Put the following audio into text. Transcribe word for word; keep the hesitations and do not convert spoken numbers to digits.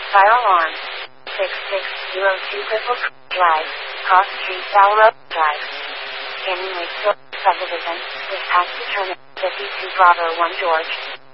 Fire alarm. six six zero two Crystal Drive, Cross Street, Valro Drive. Canyon Lake Hill Subdivision, with past determined fifty-two Bravo one George.